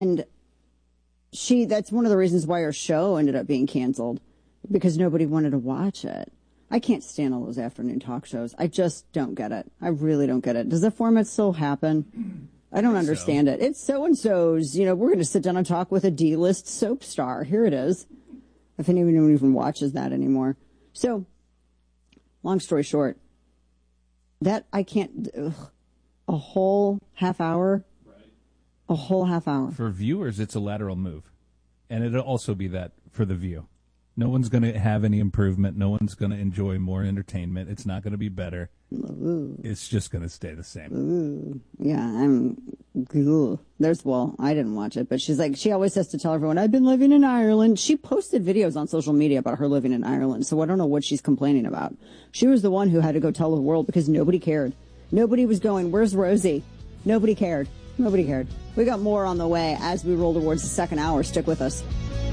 And that's one of the reasons why her show ended up being canceled, because nobody wanted to watch it. I can't stand all those afternoon talk shows. I just don't get it. I really don't get it. Does that format still happen? I don't understand it. It's so-and-so's, we're going to sit down and talk with a D-list soap star. Here it is. If anyone even watches that anymore. So, long story short, that I can't, a whole half hour. A whole half hour. For viewers, it's a lateral move. And it'll also be that for the view. No one's going to have any improvement. No one's going to enjoy more entertainment. It's not going to be better. Ooh. It's just going to stay the same. Ooh. Yeah, I didn't watch it, but she always has to tell everyone, I've been living in Ireland. She posted videos on social media about her living in Ireland, so I don't know what she's complaining about. She was the one who had to go tell the world because nobody cared. Nobody was going, where's Rosie? Nobody cared. Nobody cared. We got more on the way as we roll towards the second hour. Stick with us.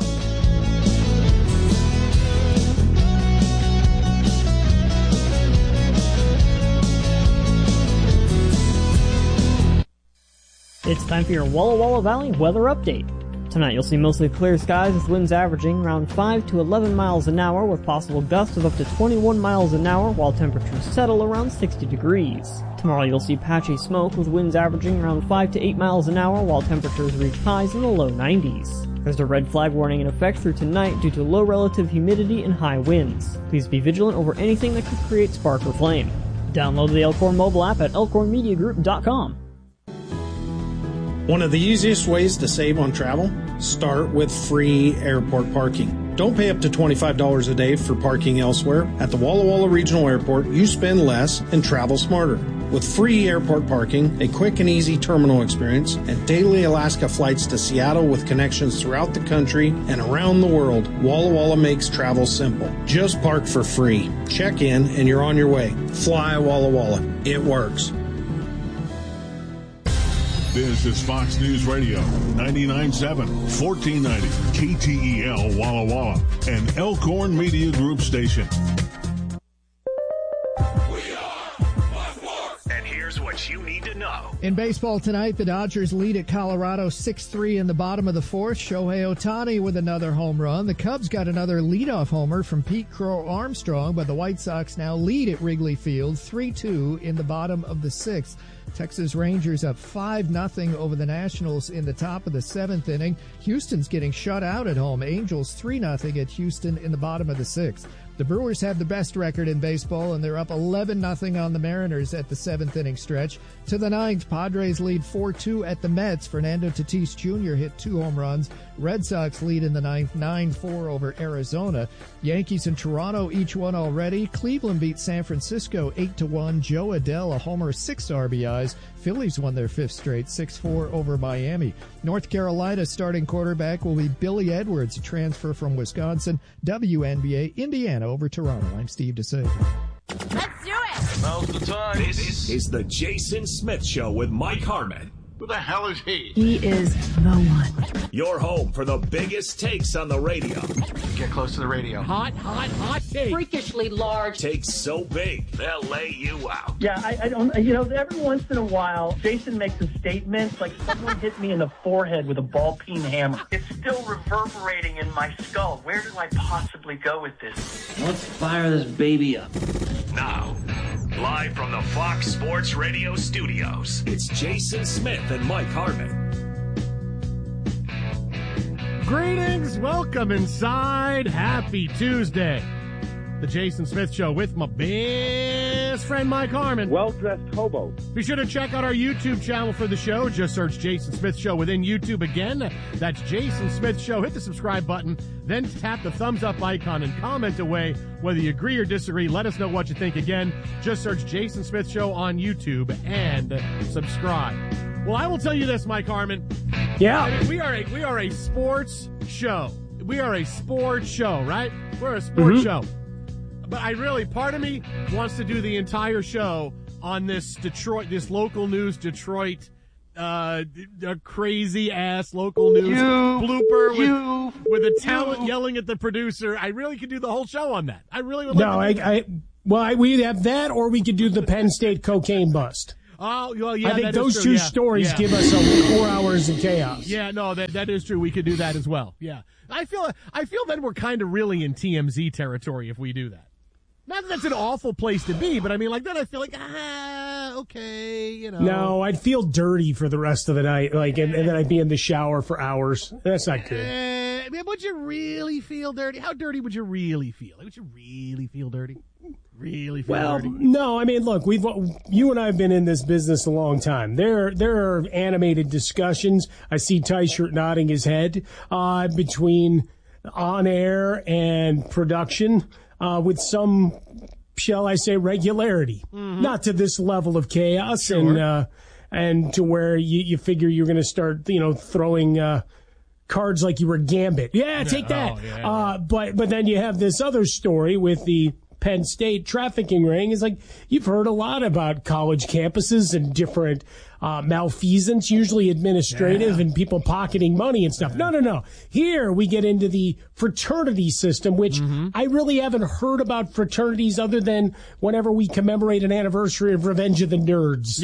It's time for your Walla Walla Valley weather update. Tonight you'll see mostly clear skies with winds averaging around 5 to 11 miles an hour with possible gusts of up to 21 miles an hour while temperatures settle around 60 degrees. Tomorrow you'll see patchy smoke with winds averaging around 5 to 8 miles an hour while temperatures reach highs in the low 90s. There's a red flag warning in effect through tonight due to low relative humidity and high winds. Please be vigilant over anything that could create spark or flame. Download the Elkhorn mobile app at elkhornmediagroup.com. One of the easiest ways to save on travel? Start with free airport parking. Don't pay up to $25 a day for parking elsewhere. At the Walla Walla Regional Airport, you spend less and travel smarter. With free airport parking, a quick and easy terminal experience, and daily Alaska flights to Seattle with connections throughout the country and around the world, Walla Walla makes travel simple. Just park for free. Check in and you're on your way. Fly Walla Walla. It works. This is Fox News Radio, 99.7, 1490, KTEL Walla Walla, an Elkhorn Media Group station. And here's what you need to know. In baseball tonight, the Dodgers lead at Colorado 6-3 in the bottom of the fourth. Shohei Ohtani with another home run. The Cubs got another leadoff homer from Pete Crow Armstrong, but the White Sox now lead at Wrigley Field 3-2 in the bottom of the sixth. Texas Rangers up 5-0 over the Nationals in the top of the seventh inning. Houston's getting shut out at home. Angels 3-0 at Houston in the bottom of the sixth. The Brewers have the best record in baseball, and they're up 11-0 on the Mariners at the seventh inning stretch. To the ninth, Padres lead 4-2 at the Mets. Fernando Tatis Jr. hit 2 home runs. Red Sox lead in the ninth 9-4 over Arizona. Yankees and Toronto each won already. Cleveland beat San Francisco 8-1. Joe Adell a homer, 6 RBIs. Phillies won their 5th straight 6-4 over Miami. North Carolina starting quarterback will be Billy Edwards, a transfer from Wisconsin. WNBA, Indiana over Toronto. I'm Steve DeSager. Let's do it! Now's the time. This is the Jason Smith Show with Mike Harmon. Who the hell is he? He is the one. Your home for the biggest takes on the radio. Get close to the radio. Hot take. Freakishly large. Takes so big, they'll lay you out. Yeah, I don't, every once in a while, Jason makes a statement like someone hit me in the forehead with a ball-peen hammer. It's still reverberating in my skull. Where do I possibly go with this? Let's fire this baby up. Now, live from the Fox Sports Radio studios, it's Jason Smith and Mike Harmon. Greetings, welcome inside. Happy Tuesday. The Jason Smith Show with my best friend Mike Harmon. Well-dressed hobo. Be sure to check out our YouTube channel for the show. Just search Jason Smith Show within YouTube again. That's Jason Smith Show. Hit the subscribe button, then tap the thumbs up icon and comment away whether you agree or disagree. Let us know what you think. Again, just search Jason Smith Show on YouTube and subscribe. Well, I will tell you this, Mike Harmon. Yeah. I mean, we are a sports show. We are a sports show, right? We're a sports show. But part of me wants to do the entire show on this local news Detroit, crazy ass local news blooper with the talent yelling at the producer. I really could do the whole show on that. I really would like to do that. We either have that or we could do the Penn State cocaine bust. Oh, well, yeah, I think that those is true. two stories give us 4 hours of chaos. Yeah, no, that is true. We could do that as well. Yeah, I feel then we're kind of really in TMZ territory if we do that. Not that that's an awful place to be, but I mean, like then I feel like okay, you know. No, I'd feel dirty for the rest of the night, like, and then I'd be in the shower for hours. That's not good. Would you really feel dirty? How dirty would you really feel? Would you really feel dirty? Really feel dirty? No, I mean, look, you and I have been in this business a long time. There are animated discussions. I see Tyshirt nodding his head between on air and production with some, shall I say, regularity. Mm-hmm. Not to this level of chaos, sure. And to where you figure you're going to start, throwing cards like you were Gambit. Yeah, take that. Oh, yeah. But then you have this other story with the Penn State trafficking ring. Is like, you've heard a lot about college campuses and different malfeasance, usually administrative and people pocketing money and stuff. No. Here we get into the fraternity system, which I really haven't heard about fraternities other than whenever we commemorate an anniversary of Revenge of the Nerds.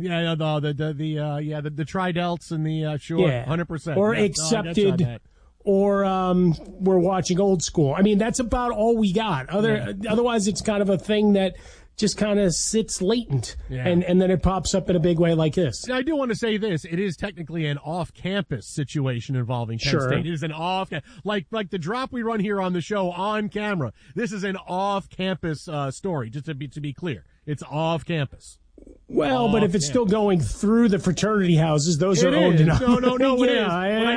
The Tri-Delts and the 100%. Or accepted. Or we're watching Old School. I mean, that's about all we got. Otherwise, it's kind of a thing that just kind of sits latent, and then it pops up in a big way like this. Now, I do want to say this. It is technically an off-campus situation involving Penn State. It is an like the drop we run here on the show on camera. This is an off-campus story, just to be clear. It's off-campus. Well, but if it's still going through the fraternity houses, those are owned enough. No, it is.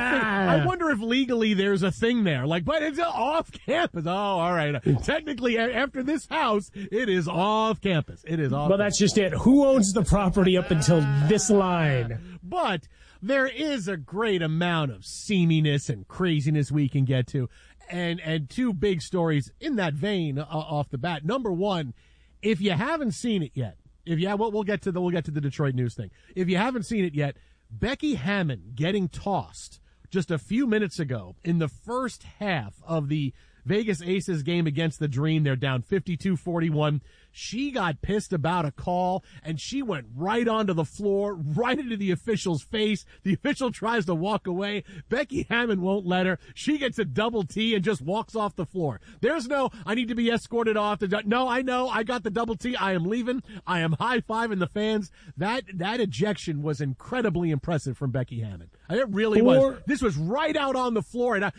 I wonder if legally there's a thing there. Like, but it's off campus. Oh, all right. Technically, after this house, it is off campus. It is off. Well, that's just it. Who owns the property up until this line? But there is a great amount of seaminess and craziness we can get to. And two big stories in that vein off the bat. Number one, if you haven't seen it yet, we'll get to the Detroit news thing. If you haven't seen it yet, Becky Hammon getting tossed just a few minutes ago in the first half of the Vegas Aces game against the Dream. They're down 52-41. She got pissed about a call, and she went right onto the floor, right into the official's face. The official tries to walk away. Becky Hammon won't let her. She gets a double T and just walks off the floor. There's no, I need to be escorted off. No, I know. I got the double T. I am leaving. I am high-fiving the fans. That ejection was incredibly impressive from Becky Hammon. It really was. This was right out on the floor. And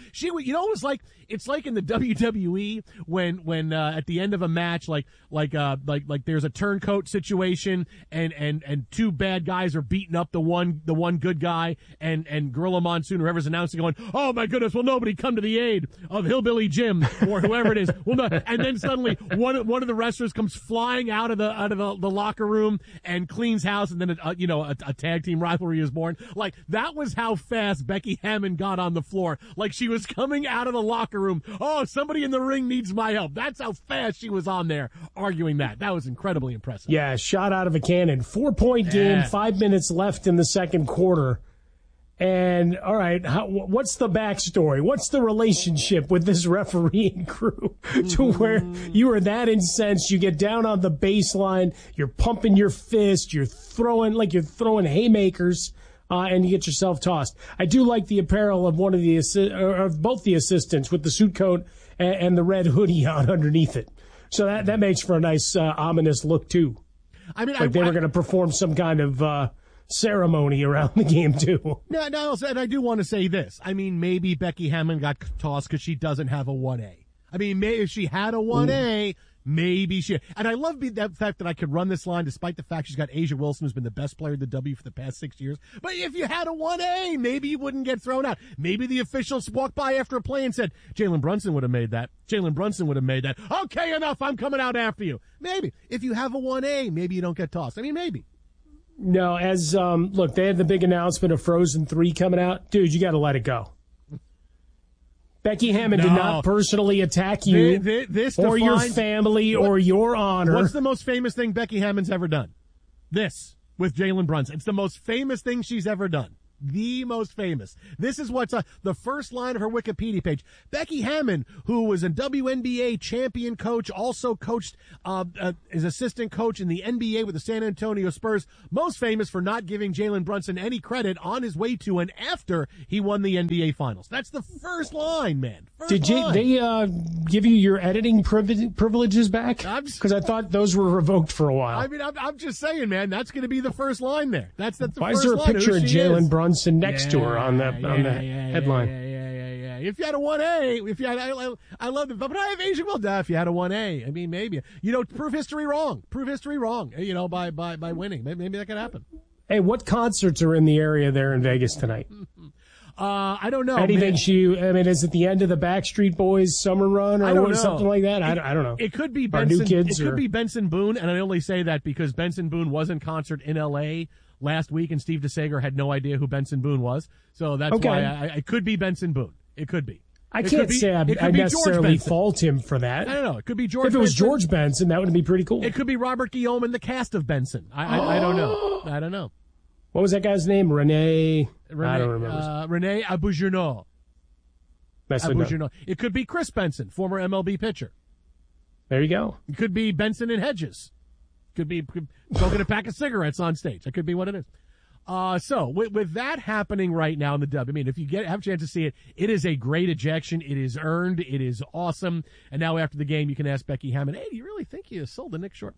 it's like in the WWE when at the end of a match, like there's a turncoat situation and two bad guys are beating up the one good guy and Gorilla Monsoon, whoever's announcing, going, oh my goodness, will nobody come to the aid of Hillbilly Jim or whoever it is? Well, no. And then suddenly one of the wrestlers comes flying out of the locker room and cleans house, and then a tag team rivalry is born. Like, that was how fast Becky Hammon got on the floor. Like, she was coming out of the locker room. Oh, somebody in the ring needs my help. That's how fast she was on there arguing that. That was incredibly impressive. Yeah, shot out of a cannon. 4-point game, 5 minutes left in the second quarter. And, all right, what's the backstory? What's the relationship with this refereeing crew to where you are that incensed, you get down on the baseline, you're pumping your fist, you're throwing haymakers, and you get yourself tossed. I do like the apparel of one of both the assistants with the suit coat and the red hoodie on underneath it. So that makes for a nice ominous look too. I mean, like they were going to perform some kind of ceremony around the game too. No, and I do want to say this. I mean, maybe Becky Hammon got tossed because she doesn't have a 1A. I mean, maybe if she had a 1A, maybe she. And I love that fact that I could run this line despite the fact she's got Asia Wilson, who's been the best player in the W for the past 6 years. But if you had a 1A, maybe you wouldn't get thrown out. Maybe the officials walked by after a play and said, Jalen Brunson would have made that. Jalen Brunson would have made that. Okay, enough. I'm coming out after you. Maybe. If you have a 1A, maybe you don't get tossed. I mean, maybe. No, look, they had the big announcement of Frozen 3 coming out. Dude, you got to let it go. Becky Hammon did not personally attack you or your family or your honor. What's the most famous thing Becky Hammon's ever done? This with Jalen Brunson. It's the most famous thing she's ever done. The most famous. This is what's the first line of her Wikipedia page. Becky Hammon, who was a WNBA champion coach, also coached as assistant coach in the NBA with the San Antonio Spurs, most famous for not giving Jalen Brunson any credit on his way to and after he won the NBA Finals. That's the first line, man. Did they give you your editing privileges back? Because I thought those were revoked for a while. I mean, I'm just saying, man, that's going to be the first line there. That's the Why first is there a line picture of Jalen Brunson next to her on the headline? Yeah. If you had a 1A, if you had, I love it, but I have Asian. Well, if you had a 1A, I mean, maybe, prove history wrong, by winning. Maybe that could happen. Hey, what concerts are in the area there in Vegas tonight? I don't know. Anything is it the end of the Backstreet Boys summer run or something like that? I don't know. It could be Benson. Could be Benson Boone, and I only say that because Benson Boone was in concert in L.A. last week, and Steve DeSager had no idea who Benson Boone was. So that's why it could be Benson Boone. It could be. I can't say I necessarily fault him for that. I don't know. It could be George Benson. If it was George Benson, that would be pretty cool. It could be Robert Guillaume and the cast of Benson. I don't know. I don't know. What was that guy's name? Rene. I don't remember. Rene Aboujourno. It could be Chris Benson, former MLB pitcher. There you go. It could be Benson and Hedges. Could be smoking a pack of cigarettes on stage. That could be what it is. So with that happening right now in the dub, I mean, if you have a chance to see it, it is a great ejection. It is earned. It is awesome. And now after the game, you can ask Becky Hammon, hey, do you really think you sold the Knicks short?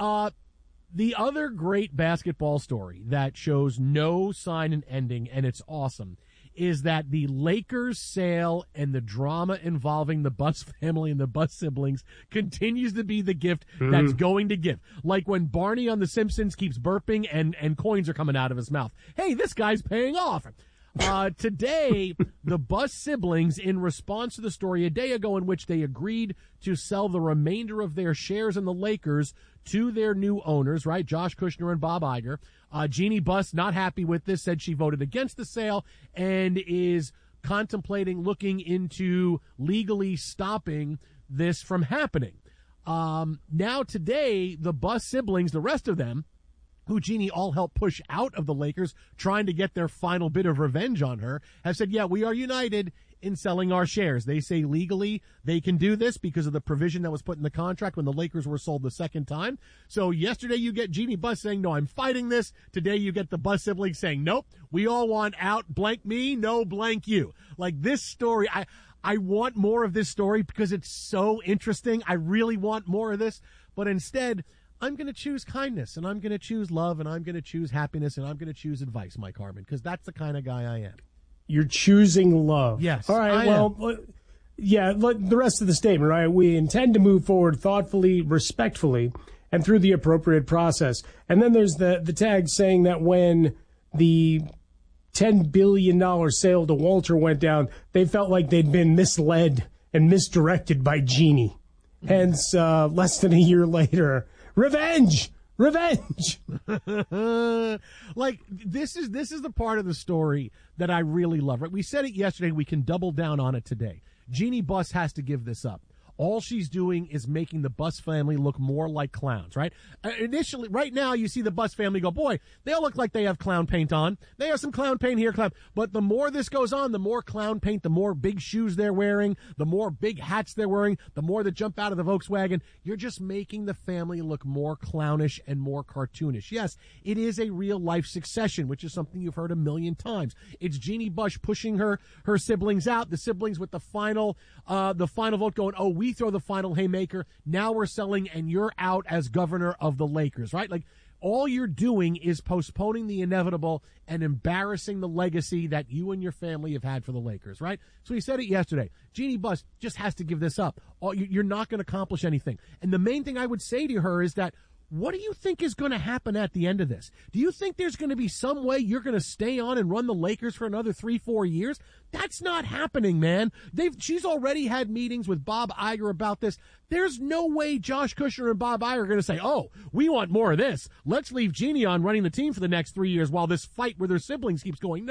The other great basketball story that shows no sign of ending, and it's awesome, is that the Lakers sale and the drama involving the Buss family and the Buss siblings continues to be the gift that's going to give. Like when Barney on The Simpsons keeps burping and coins are coming out of his mouth. Hey, this guy's paying off. Today, the Buss siblings, in response to the story a day ago in which they agreed to sell the remainder of their shares in the Lakers to their new owners, right? Josh Kushner and Bob Iger. Jeannie Buss, not happy with this, said she voted against the sale and is contemplating looking into legally stopping this from happening. Now today, the Buss siblings, the rest of them, who Jeannie all helped push out of the Lakers, trying to get their final bit of revenge on her, have said, yeah, we are united in selling our shares. They say legally they can do this because of the provision that was put in the contract when the Lakers were sold the second time. So yesterday you get Jeannie Buss saying, no, I'm fighting this. Today you get the Buss siblings saying, nope, we all want out, blank me, no blank you. Like this story, I want more of this story because it's so interesting. I really want more of this, but instead, I'm going to choose kindness, and I'm going to choose love, and I'm going to choose happiness, and I'm going to choose advice, Mike Harmon, because that's the kind of guy I am. You're choosing love. Yes. All right, the rest of the statement, right? We intend to move forward thoughtfully, respectfully, and through the appropriate process. And then there's the tag saying that when the $10 billion sale to Walter went down, they felt like they'd been misled and misdirected by Jeannie. Hence, less than a year later, Revenge! Like, this is the part of the story that I really love, right? We said it yesterday. We can double down on it today. Jeannie Buss has to give this up. All she's doing is making the Buss family look more like clowns, right? Initially, right now, you see the Buss family go, boy, they all look like they have clown paint on. They have some clown paint here, clown. But the more this goes on, the more clown paint, the more big shoes they're wearing, the more big hats they're wearing, the more that jump out of the Volkswagen. You're just making the family look more clownish and more cartoonish. Yes, it is a real-life succession, which is something you've heard a million times. It's Jeannie Buss pushing her siblings out, the siblings with the final vote going, oh, we throw the final haymaker. Now we're selling and you're out as governor of the Lakers, right? Like all you're doing is postponing the inevitable and embarrassing the legacy that you and your family have had for the Lakers, right? So he said it yesterday. Jeannie Buss just has to give this up. You're not going to accomplish anything. And the main thing I would say to her is that, what do you think is going to happen at the end of this? Do you think there's going to be some way you're going to stay on and run the Lakers for another 3-4 years? That's not happening, man. She's already had meetings with Bob Iger about this. There's no way Josh Kushner and Bob Iger are going to say, oh, we want more of this. Let's leave Jeannie on running the team for the next 3 years while this fight with her siblings keeps going. No,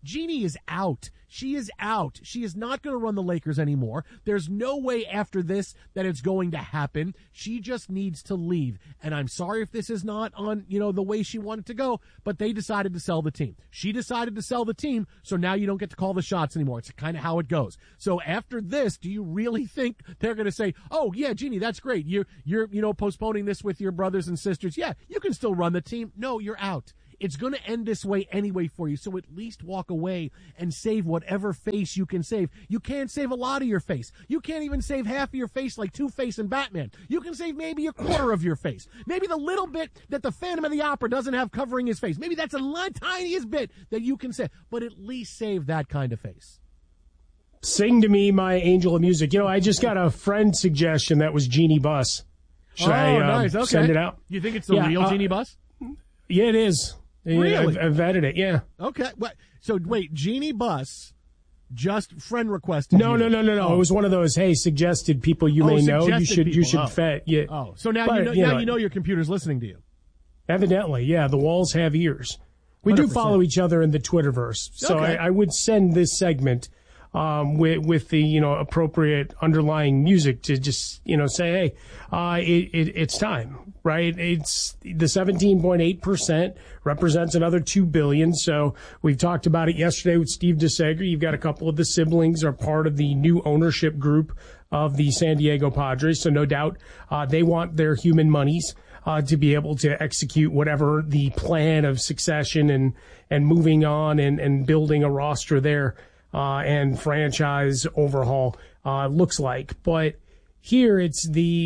Jeannie is out. She is out. She is not going to run the Lakers anymore. There's no way after this that it's going to happen. She just needs to leave. And I'm sorry if this is not on, the way she wanted to go, but they decided to sell the team. She decided to sell the team, so now you don't get to call the shots anymore. It's kind of how it goes. So after this, do you really think they're going to say, oh, yeah, Jeannie, that's great. You're postponing this with your brothers and sisters. Yeah, you can still run the team. No, you're out. It's going to end this way anyway for you, so at least walk away and save whatever face you can save. You can't save a lot of your face. You can't even save half of your face like Two-Face and Batman. You can save maybe a quarter of your face. Maybe the little bit that the Phantom of the Opera doesn't have covering his face. Maybe that's the tiniest bit that you can save, but at least save that kind of face. Sing to me, my angel of music. I just got a friend suggestion that was Jeannie Buss. Should I nice. Okay. Send it out? You think it's the real Jeannie Buss? Yeah, it is. Really? I've vetted it, yeah. Okay. So, wait, Jeannie Buss just friend requested No. you. Oh. It was one of those, hey, suggested people you may know. You should vet. Yeah. Oh, so now you know your computer's listening to you. Evidently, yeah. The walls have ears. We 100%. Do follow each other in the Twitterverse. So okay. I would send this segment with the appropriate underlying music to just say, hey, it's time, right? It's the 17.8% represents another $2 billion. So we've talked about it yesterday with Steve DeSager. You've got a couple of the siblings are part of the new ownership group of the San Diego Padres. So no doubt they want their human monies to be able to execute whatever the plan of succession and moving on and building a roster there. And franchise overhaul looks like. But here it's they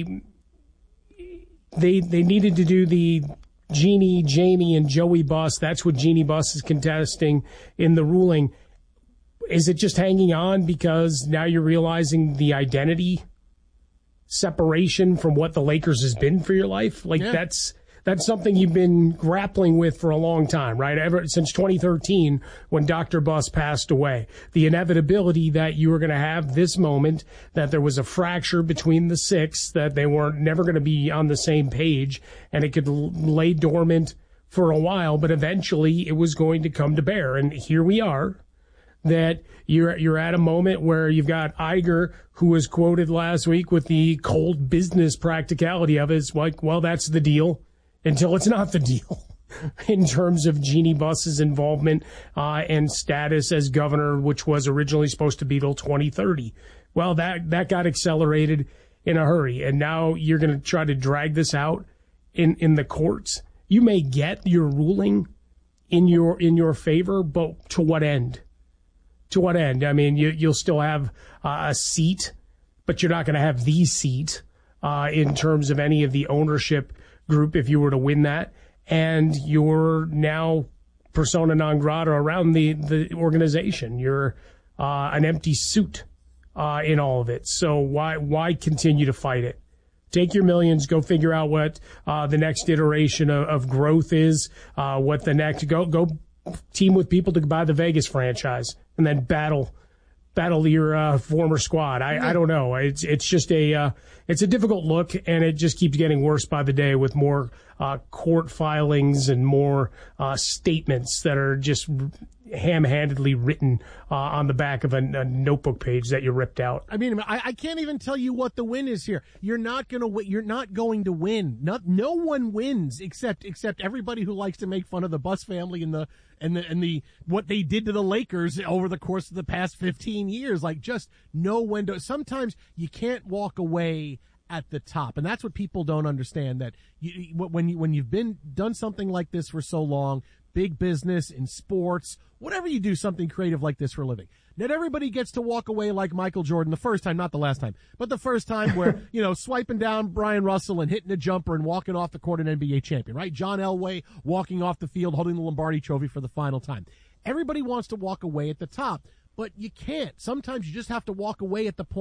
needed to do the Jeannie, Jamie, and Joey Buss. That's what Jeannie Buss is contesting in the ruling. Is it just hanging on because now you're realizing the identity separation from what the Lakers has been for your life? That's something you've been grappling with for a long time, right? Ever since 2013, when Dr. Buss passed away. The inevitability that you were going to have this moment, that there was a fracture between the six, that they were never going to be on the same page, and it could lay dormant for a while, but eventually it was going to come to bear. And here we are, that you're at a moment where you've got Iger, who was quoted last week with the cold business practicality of it. It's like, well, that's the deal. Until it's not the deal in terms of Jeannie Buss's involvement and status as governor, which was originally supposed to be till 2030. Well, that got accelerated in a hurry, and now you're going to try to drag this out in the courts. You may get your ruling in your favor, but to what end? To what end? I mean, you'll still have a seat, but you're not going to have the seat in terms of any of the ownership group if you were to win that, and you're now persona non grata around the organization. You're an empty suit in all of it. So why continue to fight it? Take your millions, go figure out what the next iteration of growth is, what the next go team with people to buy the Vegas franchise, and then battle your former squad. I don't know. It's just it's a difficult look, and it just keeps getting worse by the day with more court filings and more statements that are just ham-handedly written on the back of a notebook page that you ripped out. I mean, I can't even tell you what the win is here. You're not going to win. You're not going to win. No one wins except everybody who likes to make fun of the Buss family and the what they did to the Lakers over the course of the past 15 years. Like, just no window. Sometimes you can't walk away at the top, and that's what people don't understand. That when you've done something like this for so long, big business, in sports, whatever you do something creative like this for a living. Not everybody gets to walk away like Michael Jordan the first time, not the last time, but the first time where, swiping down Brian Russell and hitting a jumper and walking off the court an NBA champion, right? John Elway walking off the field holding the Lombardi Trophy for the final time. Everybody wants to walk away at the top, but you can't. Sometimes you just have to walk away at the point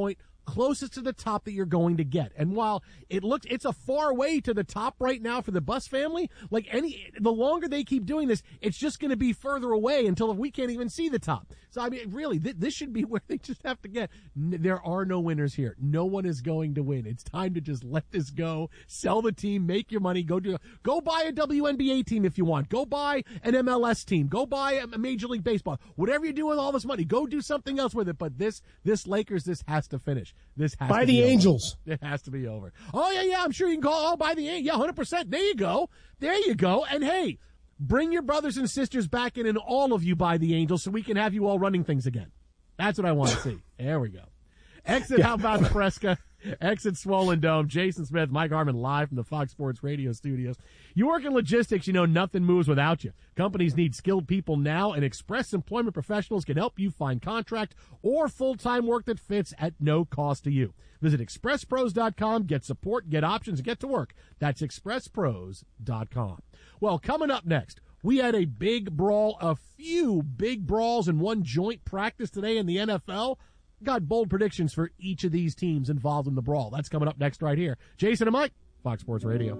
closest to the top that you're going to get. And while it's a far way to the top right now for the Buss family, the longer they keep doing this, it's just going to be further away until we can't even see the top. So, I mean, really, this should be where they just have to get. There are no winners here. No one is going to win. It's time to just let this go, sell the team, make your money, go buy a WNBA team if you want. Go buy an MLS team. Go buy a Major League Baseball. Whatever you do with all this money, go do something else with it. But this Lakers, this has to finish. This has by to the be Angels. Over. It has to be over. Oh, yeah, I'm sure you can call. Oh, by the Angels. Yeah, 100%. There you go. And, hey, bring your brothers and sisters back in, and all of you buy the Angels so we can have you all running things again. That's what I want to see. There we go. Exit, how about Fresca? Exit Swollen Dome. Jason Smith, Mike Harmon, live from the Fox Sports Radio studios. You work in logistics, you know nothing moves without you. Companies need skilled people now, and Express Employment Professionals can help you find contract or full-time work that fits at no cost to you. Visit expresspros.com, get support, get options, and get to work. That's expresspros.com. Well, coming up next, we had a few big brawls in one joint practice today in the NFL. Got bold predictions for each of these teams involved in the brawl. That's coming up next right here. Jason and Mike, Fox Sports Radio.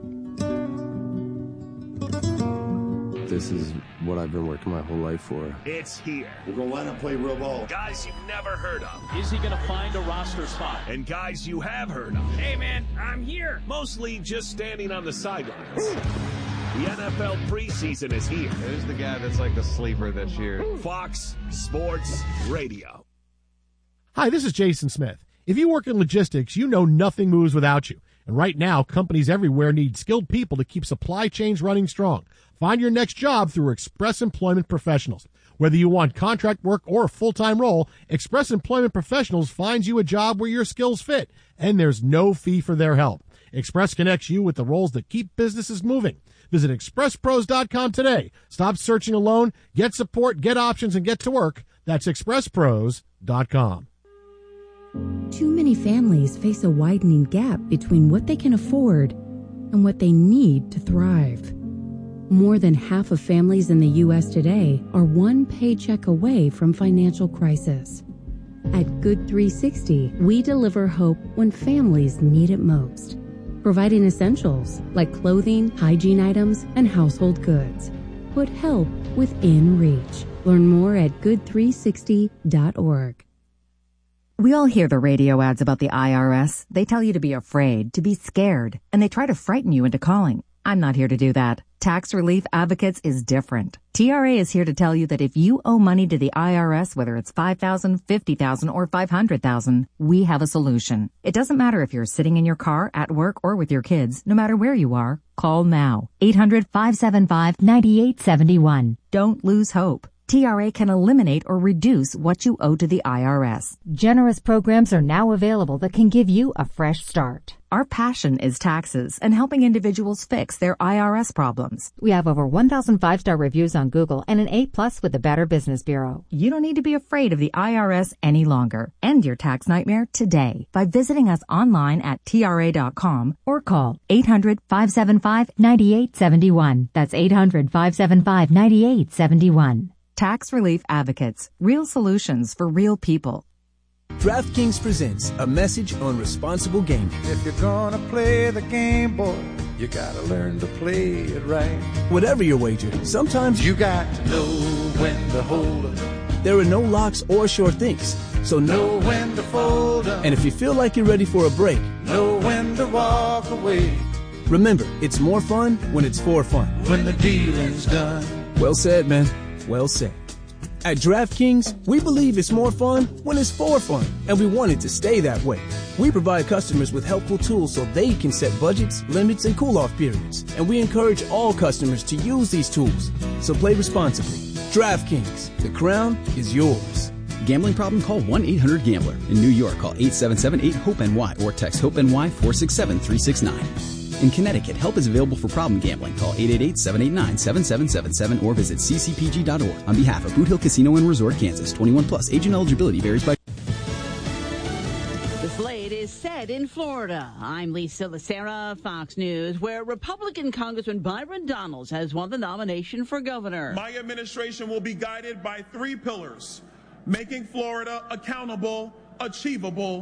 This is what I've been working my whole life for. It's here. We're going to line up, play real ball. Guys you've never heard of. Is he going to find a roster spot? And guys you have heard of. Hey, man, I'm here. Mostly just standing on the sidelines. The NFL preseason is here. Who's the guy that's like a sleeper this year? Fox Sports Radio. Hi, this is Jason Smith. If you work in logistics, you know nothing moves without you. And right now, companies everywhere need skilled people to keep supply chains running strong. Find your next job through Express Employment Professionals. Whether you want contract work or a full-time role, Express Employment Professionals finds you a job where your skills fit, and there's no fee for their help. Express connects you with the roles that keep businesses moving. Visit expresspros.com today. Stop searching alone. Get support, get options, and get to work. That's expresspros.com. Too many families face a widening gap between what they can afford and what they need to thrive. More than half of families in the U.S. today are one paycheck away from financial crisis. At Good 360, we deliver hope when families need it most, providing essentials like clothing, hygiene items, and household goods. Put help within reach. Learn more at good360.org. We all hear the radio ads about the IRS. They tell you to be afraid, to be scared, and they try to frighten you into calling. I'm not here to do that. Tax Relief Advocates is different. TRA is here to tell you that if you owe money to the IRS, whether it's $5,000, $50,000, or $500,000, we have a solution. It doesn't matter if you're sitting in your car, at work, or with your kids. No matter where you are, call now. 800-575-9871. Don't lose hope. TRA can eliminate or reduce what you owe to the IRS. Generous programs are now available that can give you a fresh start. Our passion is taxes and helping individuals fix their IRS problems. We have over 1,000 5-star reviews on Google and an A+ with the Better Business Bureau. You don't need to be afraid of the IRS any longer. End your tax nightmare today by visiting us online at TRA.com or call 800-575-9871. That's 800-575-9871. Tax Relief Advocates. Real solutions for real people. DraftKings presents a message on responsible gaming. If you're gonna play the game, boy, you gotta learn to play it right. Whatever your wager, sometimes you got to know when to hold up. There are no locks or sure things, so know when to fold up. And if you feel like you're ready for a break, know when to walk away. Remember, it's more fun when it's for fun. When the dealing's done. Well said, man. Well said. At DraftKings, we believe it's more fun when it's for fun, and we want it to stay that way. We provide customers with helpful tools so they can set budgets, limits, and cool-off periods, and we encourage all customers to use these tools. So play responsibly. DraftKings, the crown is yours. Gambling problem? Call 1-800-GAMBLER. In New York, call 877-8-HOPE-NY or text HOPE-NY 467-369. In Connecticut, help is available for problem gambling. Call 888-789-7777 or visit ccpg.org. On behalf of Boot Hill Casino and Resort, Kansas, 21 plus. Age and eligibility varies by... The slate is set in Florida. I'm Lisa Lacera, Fox News, where Republican Congressman Byron Donalds has won the nomination for governor. My administration will be guided by three pillars: making Florida accountable, achievable,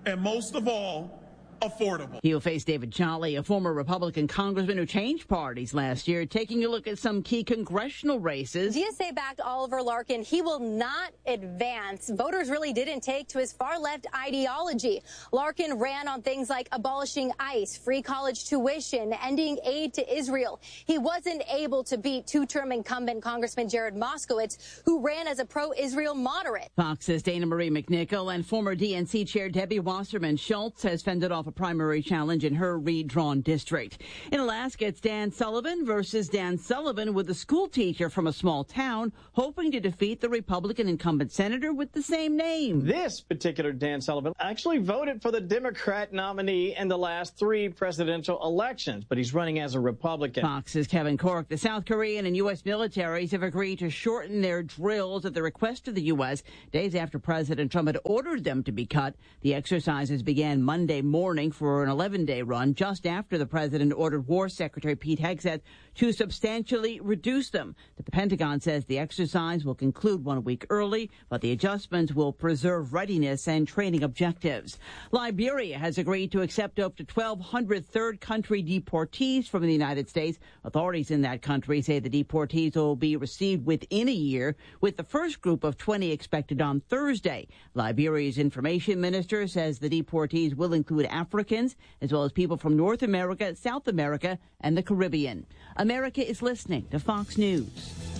and most of all, affordable. He'll face David Jolly, a former Republican congressman who changed parties last year, taking a look at some key congressional races. GSA-backed Oliver Larkin, he will not advance. Voters really didn't take to his far-left ideology. Larkin ran on things like abolishing ICE, free college tuition, ending aid to Israel. He wasn't able to beat two-term incumbent Congressman Jared Moskowitz, who ran as a pro-Israel moderate. Fox's Dana Marie McNichol and former DNC chair Debbie Wasserman Schultz has fended off a primary challenge in her redrawn district. In Alaska, it's Dan Sullivan versus Dan Sullivan, with a school teacher from a small town hoping to defeat the Republican incumbent senator with the same name. This particular Dan Sullivan actually voted for the Democrat nominee in the last 3 presidential elections, but he's running as a Republican. Fox's Kevin Cork. The South Korean and U.S. militaries have agreed to shorten their drills at the request of the U.S. days after President Trump had ordered them to be cut. The exercises began Monday morning for an 11-day run, just after the president ordered War Secretary Pete Hegseth to substantially reduce them. The Pentagon says the exercise will conclude 1 week early, but the adjustments will preserve readiness and training objectives. Liberia has agreed to accept up to 1,200 third country deportees from the United States. Authorities in that country say the deportees will be received within a year, with the first group of 20 expected on Thursday. Liberia's information minister says the deportees will include Africans, as well as people from North America, South America, and the Caribbean. America is listening to Fox News.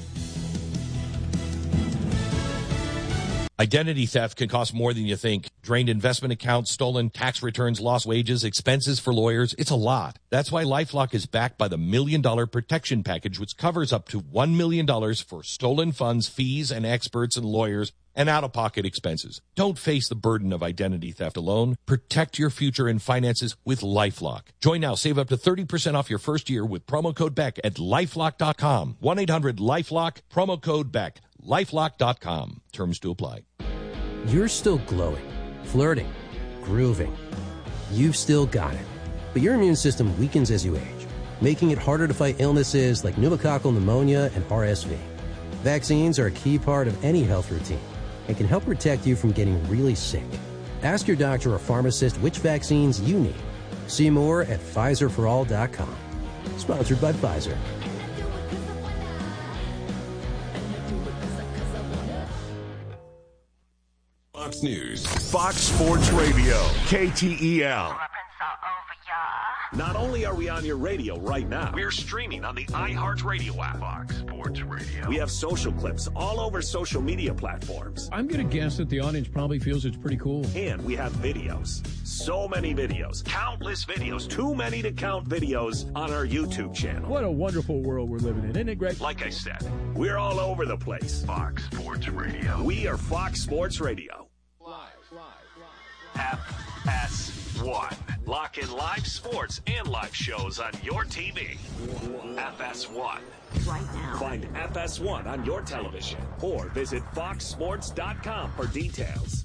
Identity theft can cost more than you think. Drained investment accounts, stolen tax returns, lost wages, expenses for lawyers. It's a lot. That's why LifeLock is backed by the $1 Million Protection Package, which covers up to $1 million for stolen funds, fees, and experts and lawyers, and out-of-pocket expenses. Don't face the burden of identity theft alone. Protect your future and finances with LifeLock. Join now. Save up to 30% off your first year with promo code BECK at LifeLock.com. 1-800-LifeLock, promo code BECK. LifeLock.com. Terms to apply. You're still glowing, flirting, grooving. You've still got it. But your immune system weakens as you age, making it harder to fight illnesses like pneumococcal pneumonia and RSV. Vaccines are a key part of any health routine and can help protect you from getting really sick. Ask your doctor or pharmacist which vaccines you need. See more at PfizerForAll.com. Sponsored by Pfizer. Fox News, Fox Sports Radio, KTEL. Not only are we on your radio right now, we're streaming on the iHeartRadio app. Fox Sports Radio. We have social clips all over social media platforms. I'm going to guess that the audience probably feels it's pretty cool. And we have videos. So many videos. Countless videos. Too many to count videos on our YouTube channel. What a wonderful world we're living in, isn't it, Greg? Like I said, we're all over the place. Fox Sports Radio. We are Fox Sports Radio. FS1. Lock in live sports and live shows on your TV. FS1. Right now. Find FS1 on your television or visit foxsports.com for details.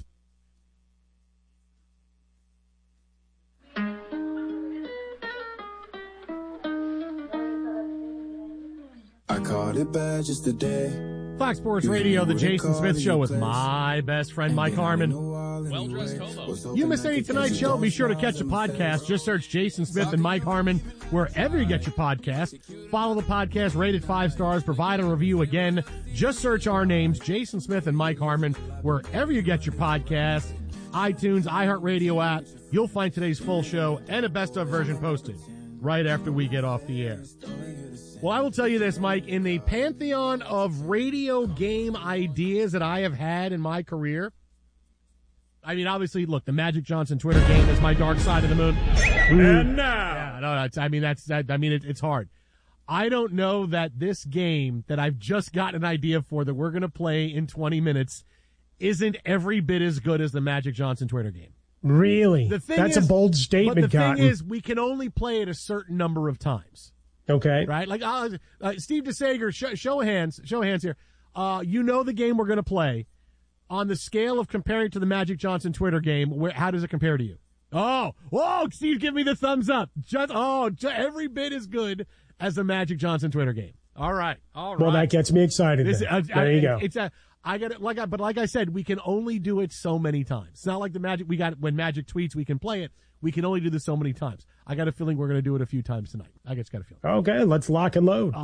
I caught it bad just today. Fox Sports Radio, the Jason Smith Show with my best friend Mike Harmon. Well-dressed hobo. You miss any tonight's show, be sure to catch the podcast. Just search Jason Smith and Mike Harmon wherever you get your podcast. Follow the podcast, rate it 5 stars, provide a review again. Just search our names, Jason Smith and Mike Harmon, wherever you get your podcast. iTunes, iHeartRadio app. You'll find today's full show and a best-of version posted right after we get off the air. Well, I will tell you this, Mike, in the pantheon of radio game ideas that I have had in my career, I mean, obviously, look, the Magic Johnson Twitter game is my dark side of the moon. And now. Yeah, no, it's hard. I don't know that this game that I've just got an idea for that we're going to play in 20 minutes isn't every bit as good as the Magic Johnson Twitter game. Really? That's a bold statement, But the Cotton. thing is, we can only play it a certain number of times. Okay. Right? Like, Steve DeSager, show of hands here. You know the game we're going to play. On the scale of comparing to the Magic Johnson Twitter game, how does it compare to you? Oh, Steve, give me the thumbs up. Every bit as good as the Magic Johnson Twitter game. All right. Well, that gets me excited. There you go. I got it. Like I said, we can only do it so many times. It's not like the Magic. When Magic tweets, we can play it. We can only do this so many times. I got a feeling we're going to do it a few times tonight. I just got a feeling. Okay, let's lock and load.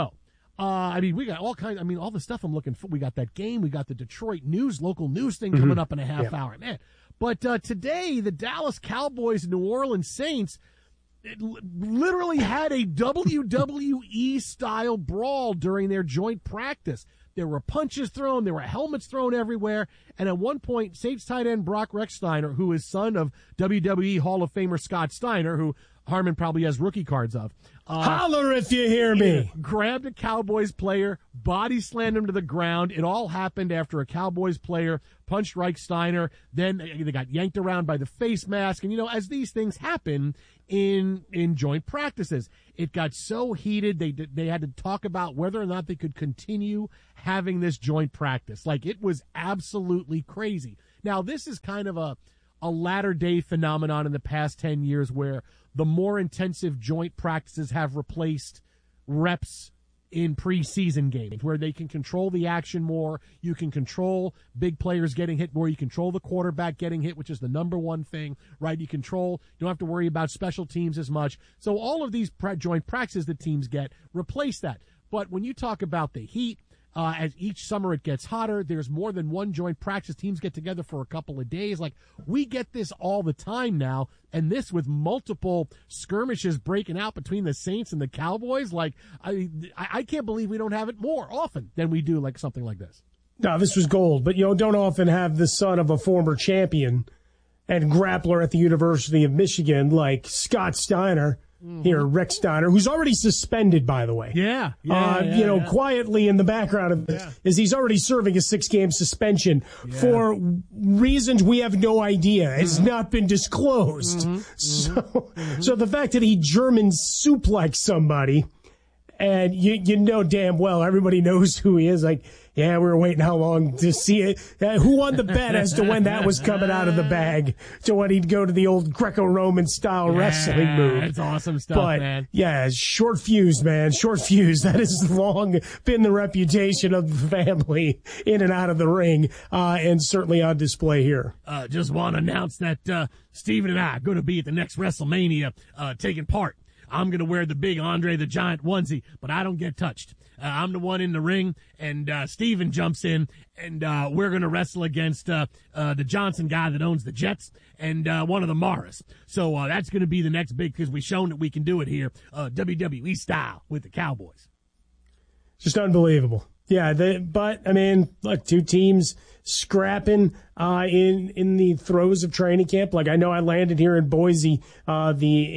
We got all kinds. All the stuff I'm looking for. We got that game. We got the Detroit local news thing coming up in a half hour, man. But today, the Dallas Cowboys, New Orleans Saints, literally had a WWE style brawl during their joint practice. There were punches thrown. There were helmets thrown everywhere. And at one point, Saints tight end Brock Rechsteiner, who is son of WWE Hall of Famer Scott Steiner, who Harmon probably has rookie cards of. Holler if you hear me. Grabbed a Cowboys player, body slammed him to the ground. It all happened after a Cowboys player punched Rechsteiner. Then they got yanked around by the face mask. And, as these things happen in joint practices, it got so heated they had to talk about whether or not they could continue having this joint practice. Like, it was absolutely crazy. Now, this is kind of a latter-day phenomenon in the past 10 years where the more intensive joint practices have replaced reps in preseason games, where they can control the action more. You can control big players getting hit more. You control the quarterback getting hit, which is the number one thing, right? You don't have to worry about special teams as much. So all of these joint practices that teams get replace that. But when you talk about the heat, as each summer it gets hotter, there's more than one joint practice. Teams get together for a couple of days. Like, we get this all the time now, and this with multiple skirmishes breaking out between the Saints and the Cowboys. Like, I can't believe we don't have it more often than we do, like something like this. No, this was gold, but don't often have the son of a former champion and grappler at the University of Michigan like Scott Steiner. Here, Rex Steiner, who's already suspended, by the way. Quietly in the background of this is he's already serving a 6-game suspension for reasons we have no idea. Has not been disclosed. So the fact that he German suplexed somebody, and you know damn well everybody knows who he is. Like, we were waiting how long to see it. Who won the bet as to when that was coming out of the bag to when he'd go to the old Greco-Roman style wrestling move. That's awesome stuff, man. Yeah, short fuse, man. Short fuse. That has long been the reputation of the family in and out of the ring, and certainly on display here. Just want to announce that Steven and I are going to be at the next WrestleMania taking part. I'm going to wear the big Andre the Giant onesie, but I don't get touched. I'm the one in the ring, and Steven jumps in, and we're going to wrestle against the Johnson guy that owns the Jets and one of the Maras. So that's going to be the next big, because we've shown that we can do it here, WWE style with the Cowboys. Just unbelievable. Yeah, look, two teams scrapping in the throes of training camp. Like, I know I landed here in Boise. The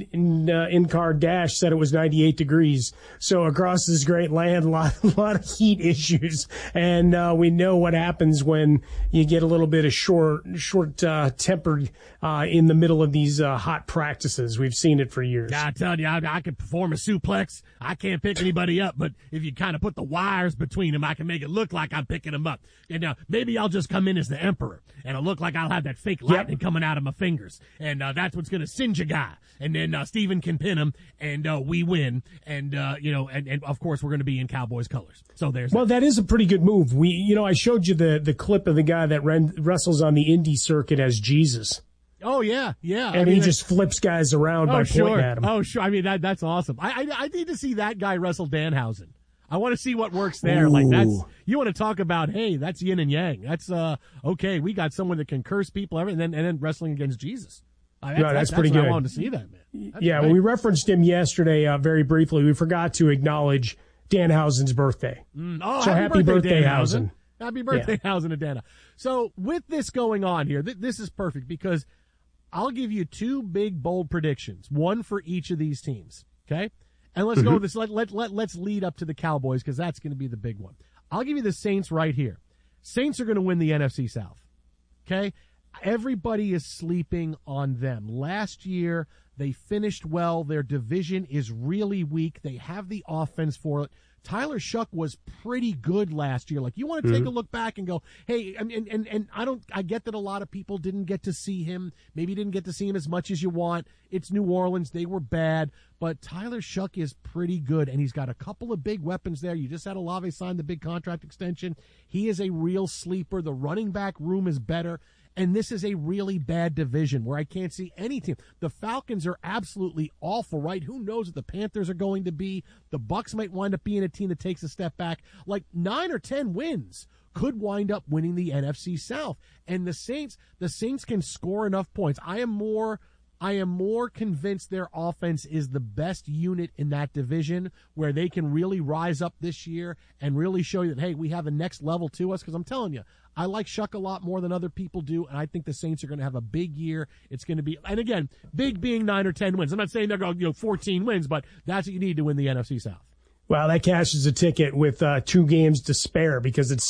in-car dash said it was 98 degrees. So across this great land, a lot of heat issues. And we know what happens when you get a little bit of short-tempered in the middle of these hot practices. We've seen it for years. I tell you, I can perform a suplex. I can't pick anybody up, but if you kind of put the wires between them, I can make it look like I'm picking them up. And maybe I'll just come in as the emperor, and it'll look like I'll have that fake lightning coming out of my fingers, and that's what's going to singe a guy. And then Steven can pin him, and we win. And and of course we're going to be in Cowboys colors. So there's that is a pretty good move. I showed you the clip of the guy that wrestles on the indie circuit as Jesus. Oh yeah. And he just flips guys around by pointing at him. Oh sure. I mean that's awesome. I need to see that guy wrestle Danhausen. I want to see what works there. Ooh. Like, you want to talk about, hey, that's yin and yang. That's okay. We got someone that can curse people, and then wrestling against Jesus. That's pretty good. I wanted to see that, man. When we referenced him yesterday very briefly, we forgot to acknowledge Danhausen's birthday. So happy birthday, Danhausen. Happy birthday, Hausen and Dana. So with this going on here, this is perfect because I'll give you two big, bold predictions, one for each of these teams, okay? And let's go with this. Let's lead up to the Cowboys because that's going to be the big one. I'll give you the Saints right here. Saints are going to win the NFC South, okay? Everybody is sleeping on them. Last year, they finished well. Their division is really weak. They have the offense for it Tyler Shuck was pretty good last year. Like, you want to take a look back and go, hey, and I get that a lot of people didn't get to see him. Maybe didn't get to see him as much as you want. It's New Orleans. They were bad. But Tyler Shuck is pretty good, and he's got a couple of big weapons there. You just had Olave sign the big contract extension. He is a real sleeper. The running back room is better. And this is a really bad division where I can't see any team. The Falcons are absolutely awful, right? Who knows what the Panthers are going to be? The Bucs might wind up being a team that takes a step back. Like 9 or 10 wins could wind up winning the NFC South. And the Saints can score enough points. I am more convinced their offense is the best unit in that division, where they can really rise up this year and really show you that, hey, we have a next level to us. Because I'm telling you, I like Shuck a lot more than other people do, and I think the Saints are going to have a big year. It's going to be, and again, big being 9 or 10 wins. I'm not saying they're going 14 wins, but that's what you need to win the NFC South. Well, that cashes a ticket with 2 games to spare, because it's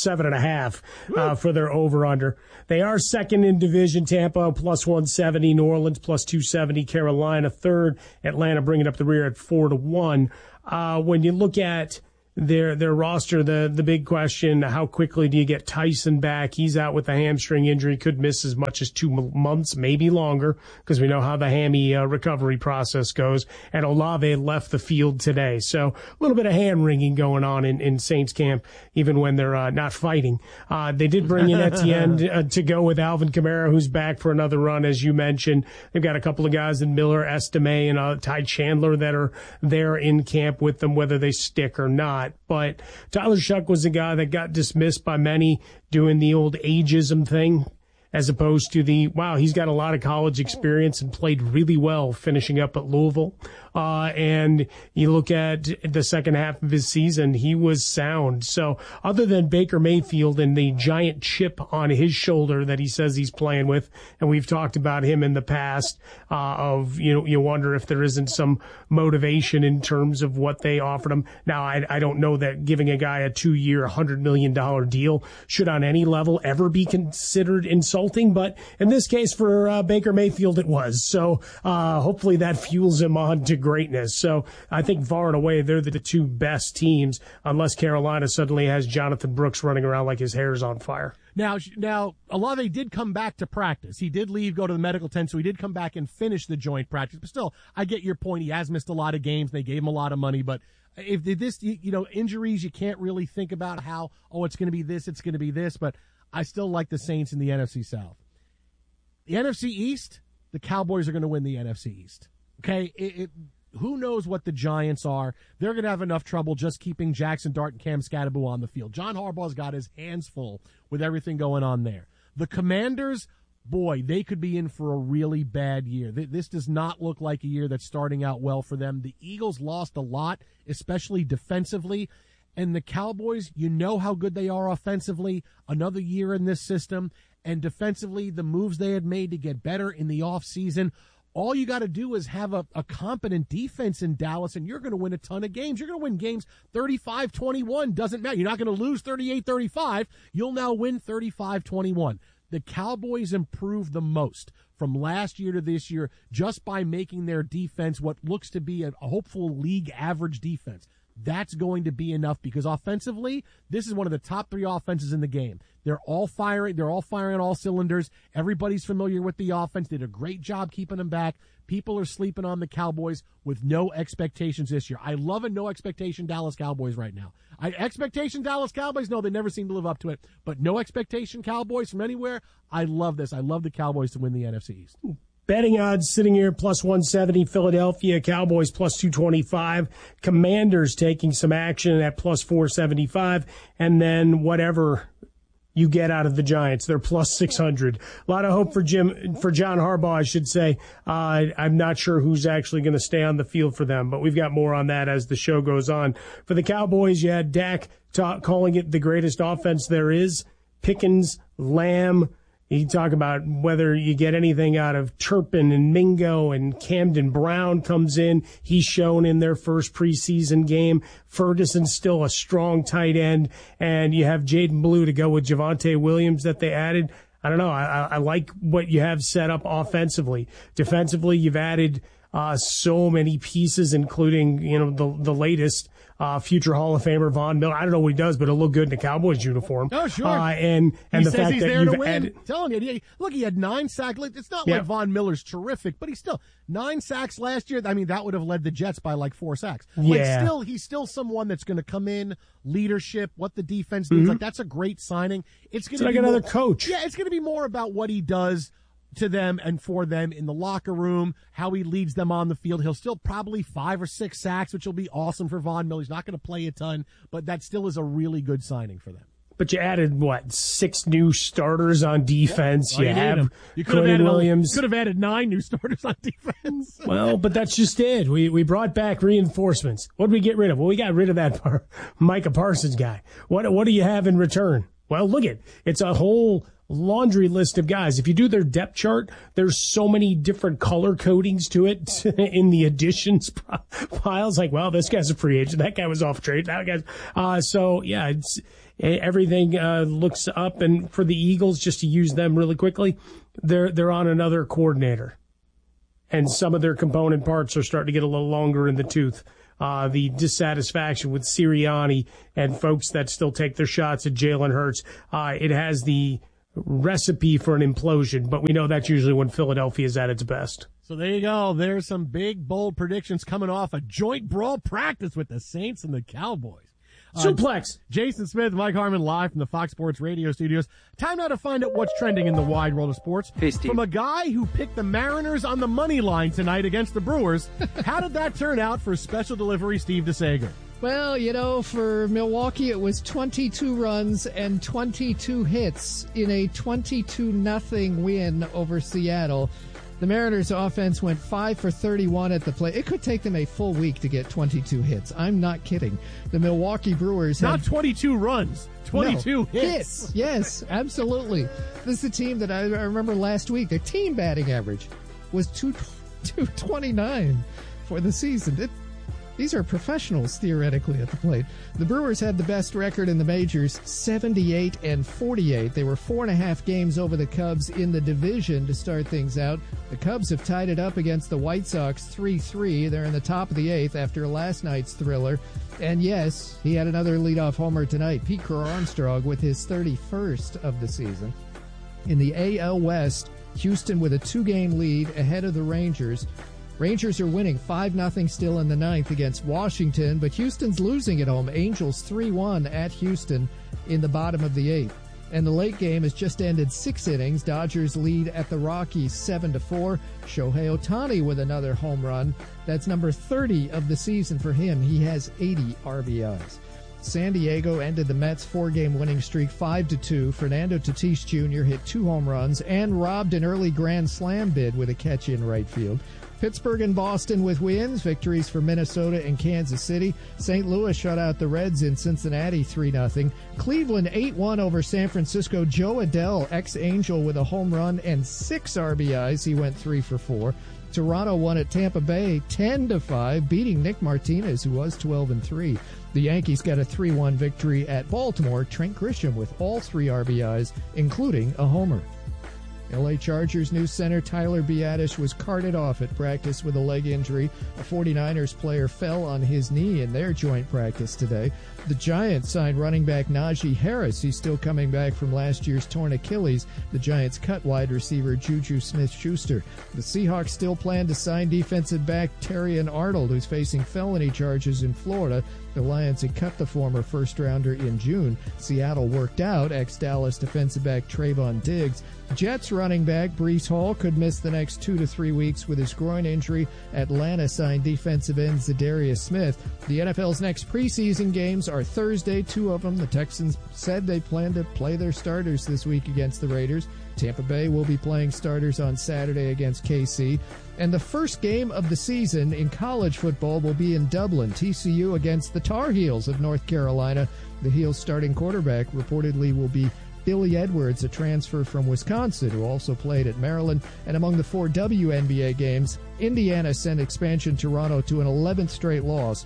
7.5 for their over-under. They are second in division. Tampa plus 170, New Orleans plus 270, Carolina third, Atlanta bringing up the rear at 4-1. When you look at their roster, the big question, how quickly do you get Tyson back? He's out with a hamstring injury, could miss as much as 2 months, maybe longer, because we know how the hammy recovery process goes. And Olave left the field today. So a little bit of hand-wringing going on in Saints camp, even when they're not fighting. They did bring in Etienne to go with Alvin Kamara, who's back for another run, as you mentioned. They've got a couple of guys in Miller, Estime, and Ty Chandler that are there in camp with them, whether they stick or not. But Tyler Shuck was a guy that got dismissed by many doing the old ageism thing, as opposed to he's got a lot of college experience and played really well finishing up at Louisville. And you look at the second half of his season, he was sound. So other than Baker Mayfield and the giant chip on his shoulder that he says he's playing with, and we've talked about him in the past, you wonder if there isn't some motivation in terms of what they offered him. Now, I don't know that giving a guy a 2-year, $100 million deal should on any level ever be considered insulting, but in this case for Baker Mayfield, it was. So hopefully that fuels him on to greatness. So I think far and away they're the 2 best teams, unless Carolina suddenly has Jonathan Brooks running around like his hair's on fire. Now Olave did come back to practice. He did leave, go to the medical tent, so he did come back and finish the joint practice. But still, I get your point. He has missed a lot of games. They gave him a lot of money. But if this, injuries, you can't really think about how, it's going to be this, it's going to be this. But I still like the Saints in the NFC South. The NFC East, the Cowboys are going to win the NFC East. Okay? Who knows what the Giants are? They're going to have enough trouble just keeping Jackson Dart and Cam Scatterbo on the field. John Harbaugh's got his hands full with everything going on there. The Commanders, boy, they could be in for a really bad year. This does not look like a year that's starting out well for them. The Eagles lost a lot, especially defensively. And the Cowboys, you know how good they are offensively. Another year in this system. And defensively, the moves they had made to get better in the offseason. All you got to do is have a competent defense in Dallas, and you're going to win a ton of games. You're going to win games 35-21. Doesn't matter. You're not going to lose 38-35. You'll now win 35-21. The Cowboys improved the most from last year to this year just by making their defense what looks to be a hopeful league average defense. That's going to be enough, because offensively, this is one of the top 3 offenses in the game. They're all firing. They're all firing on all cylinders. Everybody's familiar with the offense. Did a great job keeping them back. People are sleeping on the Cowboys with no expectations this year. I love a no expectation Dallas Cowboys right now. Expectation Dallas Cowboys, no, they never seem to live up to it. But no expectation Cowboys from anywhere. I love this. I love the Cowboys to win the NFC East. Betting odds sitting here plus 170, Philadelphia Cowboys plus 225, Commanders taking some action at plus 475, and then whatever you get out of the Giants, they're plus 600. A lot of hope for John Harbaugh, I should say. I'm not sure who's actually going to stay on the field for them, but we've got more on that as the show goes on. For the Cowboys, you had Dak calling it the greatest offense there is. Pickens, Lamb. You talk about whether you get anything out of Turpin and Mingo, and Camden Brown comes in. He's shown in their first preseason game. Ferguson's still a strong tight end. And you have Jaden Blue to go with Javonte Williams that they added. I don't know. I like what you have set up offensively. Defensively, you've added so many pieces, including, the latest future Hall of Famer Von Miller. I don't know what he does, but it'll look good in a Cowboys uniform. Oh, sure. And he the says fact he's that there you've to win. added, Telling you, look, he had 9 sacks. It's not like Von Miller's terrific, but he's still 9 sacks last year. I mean, that would have led the Jets by like 4 sacks. Yeah. He's still someone that's going to come in, leadership, what the defense needs. Like, that's a great signing. It's going to be like another coach. Yeah, it's going to be more about what he does to them and for them in the locker room, how he leads them on the field. He'll still probably 5 or 6 sacks, which will be awesome for Von Miller. He's not going to play a ton, but that still is a really good signing for them. But you added, 6 new starters on defense. Well, you have Quinn Williams. You could have added 9 new starters on defense. Well, but that's just it. We brought back reinforcements. What did we get rid of? Well, we got rid of that Micah Parsons guy. What do you have in return? Well, look it's a whole laundry list of guys. If you do their depth chart, there's so many different color codings to it in the additions piles. Like, well, this guy's a free agent. That guy was off trade. That guy's, so yeah, everything, looks up. And for the Eagles, just to use them really quickly, they're on another coordinator, and some of their component parts are starting to get a little longer in the tooth. The dissatisfaction with Sirianni and folks that still take their shots at Jalen Hurts, it has the recipe for an implosion, but we know that's usually when Philadelphia is at its best. So there you go. There's some big, bold predictions coming off a joint brawl practice with the Saints and the Cowboys. Suplex. Jason Smith, Mike Harmon, live from the Fox Sports Radio studios. Time now to find out what's trending in the wide world of sports. Hey, Steve. From a guy who picked the Mariners on the money line tonight against the Brewers, how did that turn out for special delivery Steve DeSager? Well, for Milwaukee, it was 22 runs and 22 hits in a 22-0 win over Seattle. The Mariners' offense went 5 for 31 at the plate. It could take them a full week to get 22 hits. I'm not kidding. The Milwaukee Brewers Not 22 runs, 22 hits. Yes, absolutely. This is a team that I remember last week. Their team batting average was 229 for the season. These are professionals, theoretically, at the plate. The Brewers had the best record in the majors, 78-48. They were 4.5 games over the Cubs in the division to start things out. The Cubs have tied it up against the White Sox 3-3. They're in the top of the 8th after last night's thriller. And yes, he had another leadoff homer tonight. Pete Crow-Armstrong with his 31st of the season. In the AL West, Houston with a 2-game lead ahead of the Rangers. Rangers are winning 5-0 still in the 9th against Washington, but Houston's losing at home. Angels 3-1 at Houston in the bottom of the 8th. And the late game has just ended 6 innings. Dodgers lead at the Rockies 7-4. Shohei Ohtani with another home run. That's number 30 of the season for him. He has 80 RBIs. San Diego ended the Mets' 4-game winning streak 5-2. Fernando Tatis Jr. hit 2 home runs and robbed an early Grand Slam bid with a catch in right field. Pittsburgh and Boston with wins, victories for Minnesota and Kansas City. St. Louis shut out the Reds in Cincinnati 3-0. Cleveland 8-1 over San Francisco. Joe Adell, ex-Angel, with a home run and 6 RBIs. He went 3 for 4. Toronto won at Tampa Bay 10-5, beating Nick Martinez, who was 12-3. The Yankees got a 3-1 victory at Baltimore. Trent Grisham with all 3 RBIs, including a homer. LA Chargers new center Tyler Biadasz was carted off at practice with a leg injury. A 49ers player fell on his knee in their joint practice today. The Giants signed running back Najee Harris. He's still coming back from last year's torn Achilles. The Giants cut wide receiver Juju Smith-Schuster. The Seahawks still plan to sign defensive back Terrion Arnold, who's facing felony charges in Florida. The Lions had cut the former first-rounder in June. Seattle worked out ex-Dallas defensive back Trayvon Diggs. Jets running back Breece Hall could miss the next 2 to 3 weeks with his groin injury. Atlanta signed defensive end Zadarius Smith. The NFL's next preseason games are Thursday, 2 of them. The Texans said they plan to play their starters this week against the Raiders. Tampa Bay will be playing starters on Saturday against KC. And the first game of the season in college football will be in Dublin. TCU against the Tar Heels of North Carolina. The Heels starting quarterback reportedly will be Billy Edwards, a transfer from Wisconsin, who also played at Maryland. And among the 4 WNBA games, Indiana sent expansion Toronto to an 11th straight loss,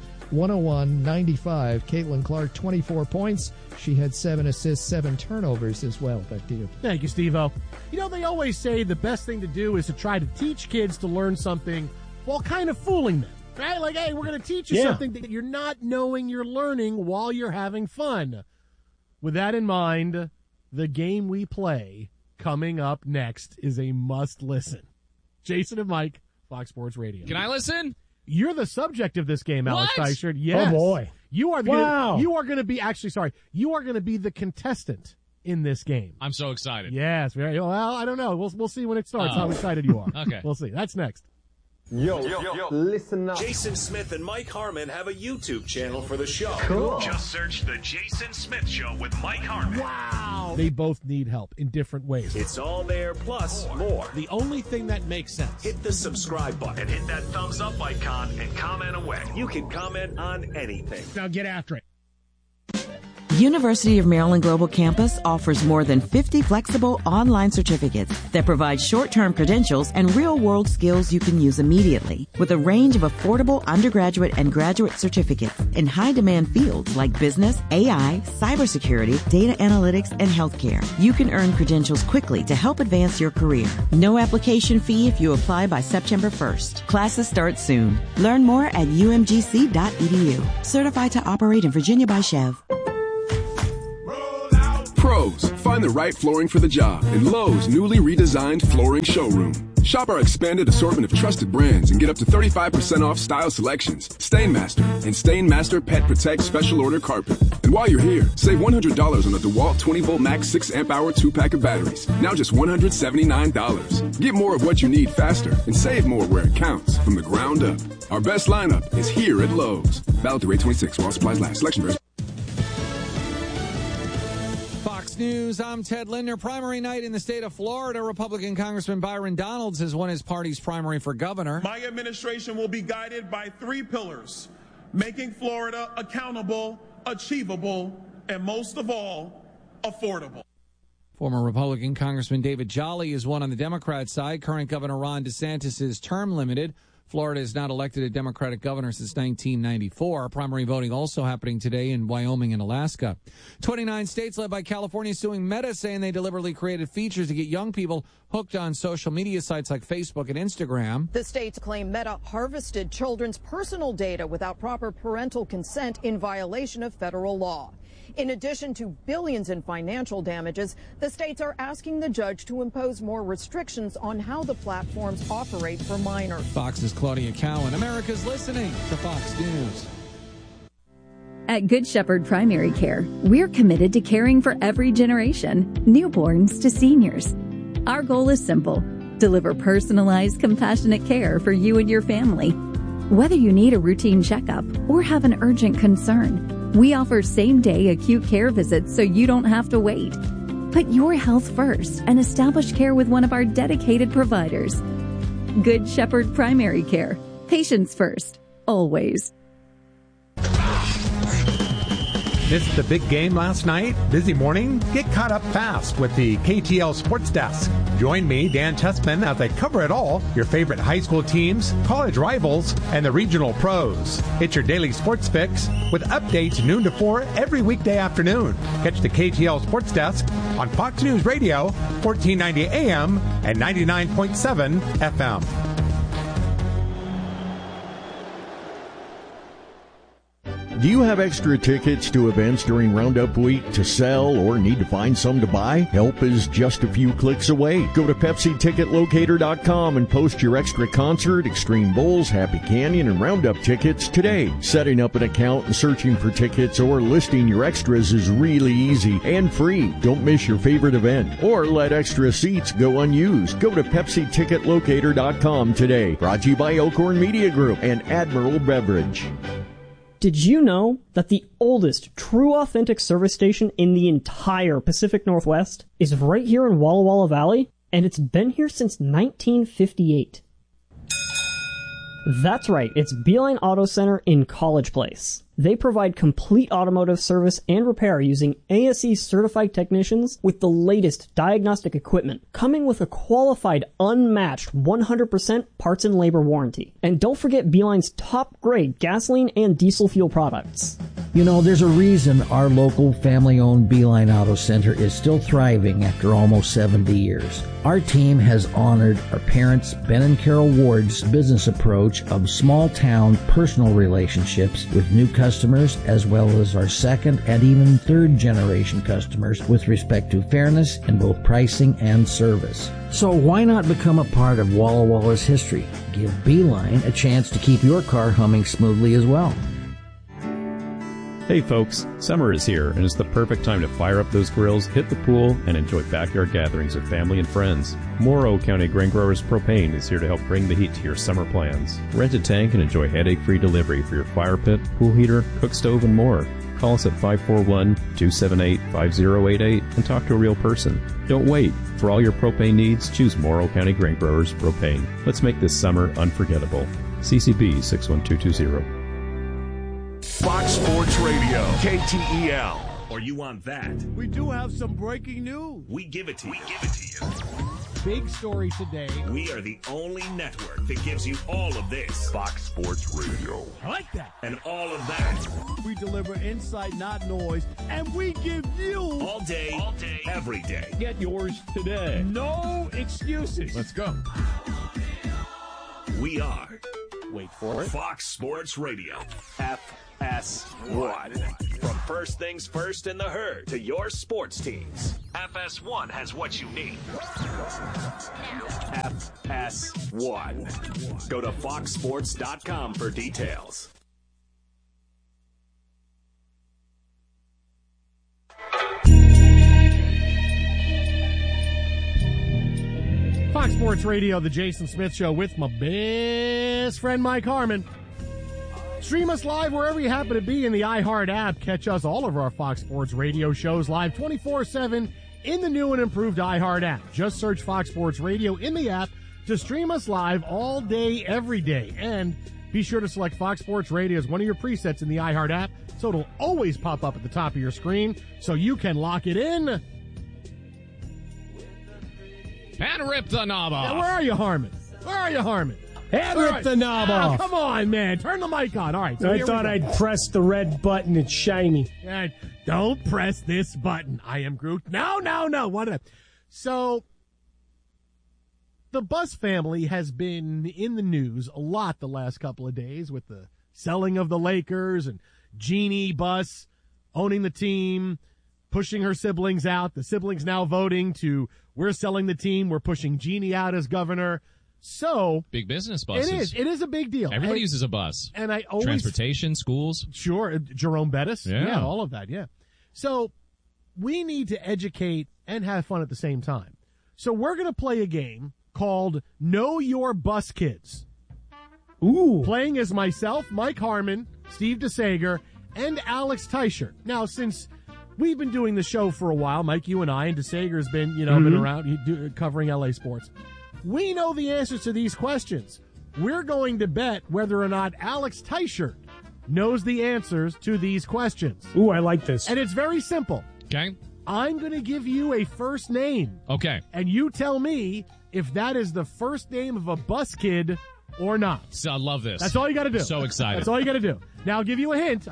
101-95. Caitlin Clark, 24 points. She had 7 assists, 7 turnovers as well. Back to you. Thank you, Steve-O. They always say the best thing to do is to try to teach kids to learn something while kind of fooling them. Right? Like, hey, we're going to teach you something that you're not knowing you're learning while you're having fun. With that in mind, the game we play coming up next is a must listen. Jason and Mike, Fox Sports Radio. Can I listen? You're the subject of this game, Alex Teichert. Yes. Oh, boy. You are you are going to be you are going to be the contestant in this game. I'm so excited. Yes. Well, I don't know. We'll see when it starts how excited you are. Okay. We'll see. That's next. Yo, listen up. Jason Smith and Mike Harmon have a YouTube channel for the show. Cool. Just search The Jason Smith Show with Mike Harmon. Wow. They both need help in different ways. It's all there, plus more. The only thing that makes sense. Hit the subscribe button and hit that thumbs up icon and comment away. You can comment on anything. Now get after it. University of Maryland Global Campus offers more than 50 flexible online certificates that provide short-term credentials and real-world skills you can use immediately. With a range of affordable undergraduate and graduate certificates in high-demand fields like business, AI, cybersecurity, data analytics, and healthcare, you can earn credentials quickly to help advance your career. No application fee if you apply by September 1st. Classes start soon. Learn more at umgc.edu. Certified to operate in Virginia by Chev. Pros, find the right flooring for the job in Lowe's newly redesigned flooring showroom. Shop our expanded assortment of trusted brands and get up to 35% off style selections, Stainmaster, and Stainmaster Pet Protect Special Order Carpet. And while you're here, save $100 on a DeWalt 20-volt max 6-amp-hour 2-pack of batteries. Now just $179. Get more of what you need faster and save more where it counts from the ground up. Our best lineup is here at Lowe's. Valid through 8/26 while supplies last. Selection varies. Fox News, I'm Ted Linder. Primary night in the state of Florida. Republican Congressman Byron Donalds has won his party's primary for governor. My administration will be guided by 3 pillars: making Florida accountable, achievable, and most of all, affordable. Former Republican Congressman David Jolly is won on the Democrat side. Current Governor Ron DeSantis is term limited. Florida has not elected a Democratic governor since 1994. Primary voting also happening today in Wyoming and Alaska. 29 states led by California suing Meta, saying they deliberately created features to get young people hooked on social media sites like Facebook and Instagram. The states claim Meta harvested children's personal data without proper parental consent in violation of federal law. In addition to billions in financial damages, the states are asking the judge to impose more restrictions on how the platforms operate for minors. Fox's Claudia Cowan. America's listening to Fox News. At Good Shepherd Primary Care, we're committed to caring for every generation, newborns to seniors. Our goal is simple: deliver personalized, compassionate care for you and your family. Whether you need a routine checkup or have an urgent concern, we offer same-day acute care visits so you don't have to wait. Put your health first and establish care with one of our dedicated providers. Good Shepherd Primary Care. Patients first. Always. Missed the big game last night? Busy morning? Get caught up fast with the KTL Sports Desk. Join me, Dan Tessman, as I cover it all, your favorite high school teams, college rivals, and the regional pros. It's your daily sports fix with updates noon to 4 every weekday afternoon. Catch the KTL Sports Desk on Fox News Radio, 1490 AM and 99.7 FM. Do you have extra tickets to events during Roundup Week to sell or need to find some to buy? Help is just a few clicks away. Go to PepsiTicketLocator.com and post your extra concert, Extreme Bowls, Happy Canyon, and Roundup tickets today. Setting up an account and searching for tickets or listing your extras is really easy and free. Don't miss your favorite event or let extra seats go unused. Go to PepsiTicketLocator.com today. Brought to you by Elkhorn Media Group and Admiral Beverage. Did you know that the oldest true authentic service station in the entire Pacific Northwest is right here in Walla Walla Valley? And it's been here since 1958. That's right, it's Beeline Auto Center in College Place. They provide complete automotive service and repair using ASE certified technicians with the latest diagnostic equipment, coming with a qualified, unmatched 100% parts and labor warranty. And don't forget Beeline's top grade gasoline and diesel fuel products. You know, there's a reason our local family-owned Beeline Auto Center is still thriving after almost 70 years. Our team has honored our parents, Ben and Carol Ward's business approach of small-town personal relationships with new customers, as well as our second and even third-generation customers with respect to fairness in both pricing and service. So why not become a part of Walla Walla's history? Give Beeline a chance to keep your car humming smoothly as well. Hey folks, summer is here and it's the perfect time to fire up those grills, hit the pool, and enjoy backyard gatherings with family and friends. Morrow County Grain Growers Propane is here to help bring the heat to your summer plans. Rent a tank and enjoy headache-free delivery for your fire pit, pool heater, cook stove, and more. Call us at 541-278-5088 and talk to a real person. Don't wait. For all your propane needs, choose Morrow County Grain Growers Propane. Let's make this summer unforgettable. CCB 61220. Fox Sports Radio, KTEL. Or you want that? We do have some breaking news. We give it to you. Big story today. We are the only network that gives you all of this. Fox Sports Radio. I like that. And all of that. We deliver insight, not noise. And we give you all day, every day. Get yours today. No excuses. Let's go. We are. Wait for it. Fox Sports Radio. FS1. From first things first in the herd to your sports teams. FS1 has what you need. FS1. Go to foxsports.com for details. Fox Sports Radio, the Jason Smith Show with my best friend Mike Harmon. Stream us live wherever you happen to be in the iHeart app. Catch us, all of our Fox Sports Radio shows live 24/7 in the new and improved iHeart app. Just search Fox Sports Radio in the app to stream us live all day, every day. And be sure to select Fox Sports Radio as one of your presets in the iHeart app, so it'll always pop up at the top of your screen so you can lock it in. And rip the knob off. Now, where are you, Harmon? Where are you, Harmon? And rip the knob off. Come on, man. Turn the mic on. All right. So I thought I'd press the red button. It's shiny. And don't press this button. I am Groot. No. What? So, the Buss family has been in the news a lot the last couple of days with the selling of the Lakers and Jeannie Buss owning the team, pushing her siblings out. The siblings now voting to, we're selling the team. We're pushing Jeannie out as governor. So big business buses. It is a big deal. Everybody uses a bus. And I always transportation, schools. Sure, Jerome Bettis. Yeah, all of that. Yeah. So we need to educate and have fun at the same time. So we're going to play a game called Know Your Bus Kids. Ooh. Playing as myself, Mike Harmon, Steve DeSager, and Alex Teichert. Now, since we've been doing the show for a while, Mike, you and I, and DeSager's been, been around covering LA sports. We know the answers to these questions. We're going to bet whether or not Alex Teichert knows the answers to these questions. Ooh, I like this. And it's very simple. Okay. I'm going to give you a first name. Okay. And you tell me if that is the first name of a bus kid or not. So I love this. That's all you got to do. So excited. That's all you got to do. Now, I'll give you a hint.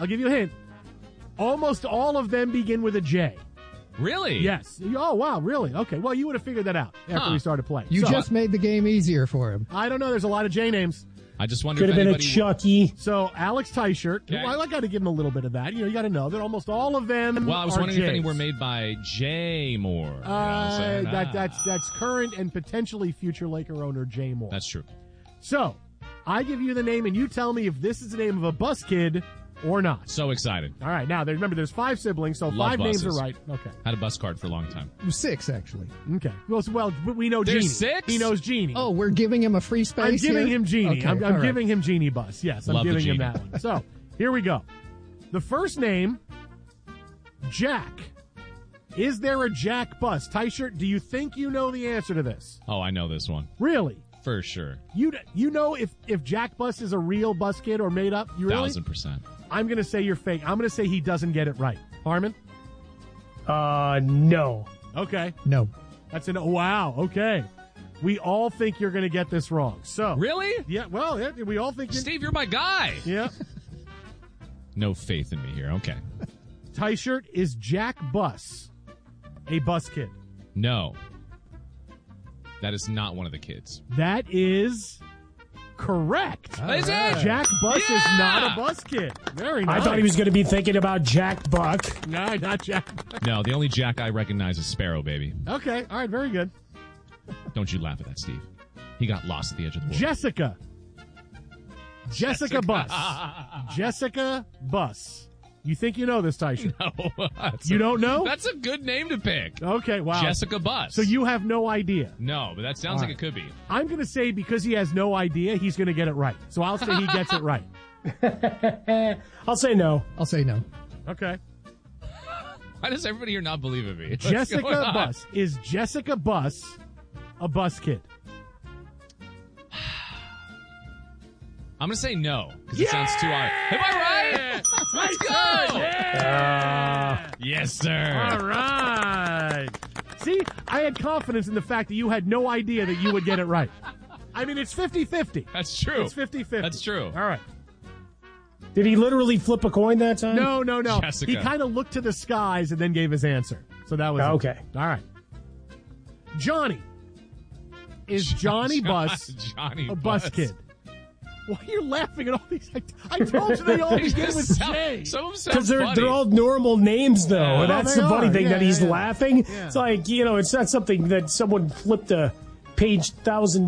Almost all of them begin with a J. Really? Yes. Oh, wow, really? Okay. Well, you would have figured that out after we started playing. You just made the game easier for him. I don't know. There's a lot of J names. I just wonder Could if have been anybody... a Chucky. So, Alex Teichert. Okay. Well, I got to give him a little bit of that. You got to know that almost all of them Well, I was are wondering J's. if any were made by Jay Moore. You know what I'm saying? That's current and potentially future Laker owner Jay Moore. That's true. So, I give you the name, and you tell me if this is the name of a bus kid or not. So excited. All right. Now, remember, there's 5 siblings, so Love 5 buses. names are right. Okay. Had a bus card for a long time. 6, actually. Okay. Well, but we know There's Jeannie. 6? He knows Jeannie. Oh, we're giving him a free space I'm giving here? him Jeannie. Okay, I'm all right. giving him Jeannie Bus. Yes, I'm Love the giving him Jeannie. that one. So, here we go. The first name, Jack. Is there a Jack Bus? Teichert, do you think you know the answer to this? Oh, I know this one. Really? For sure. You know if Jack Bus is a real bus kid or made up? You really? 1,000%. I'm going to say you're fake. I'm going to say he doesn't get it right. Harmon? No. Okay. No. That's an wow. Okay. We all think you're going to get this wrong. So Really? Yeah. Well, we all think. Steve, you're my guy. Yeah. No faith in me here. Okay. Tyshirt, is Jack Buss a bus kid? No. That is not one of the kids. That is correct. Is it? Jack Buss is not a bus kid. Very nice. I thought he was going to be thinking about Jack Buck. No, not Jack Buck. No, the only Jack I recognize is Sparrow, baby. Okay, all right, very good. Don't you laugh at that, Steve. He got lost at the edge of the board. Jessica Buss. Jessica Buss. You think you know this, Tyshirt? No. You don't know? That's a good name to pick. Okay, wow. Jessica Buss. So you have no idea? No, but that sounds like it could be. I'm going to say because he has no idea, he's going to get it right. So I'll say he gets it right. I'll say no. I'll say no. Okay. Why does everybody here not believe in me? Jessica Buss. Is Jessica Buss a bus kid? I'm going to say no, because it sounds too hard. Am I right? Let's go! Yeah. Yes, sir. All right. See, I had confidence in the fact that you had no idea that you would get it right. I mean, it's 50-50. That's true. It's 50-50. That's true. All right. Did he literally flip a coin that time? No. Jessica. He kind of looked to the skies and then gave his answer. So that was okay. It. All right. Johnny. Is Johnny Buss a bus kid? Why are you laughing at all these? I told you they all begin with J. Because they're all normal names, though. Yeah. That's the funny thing that he's laughing. Yeah. It's like, it's not something that someone flipped a page 1,000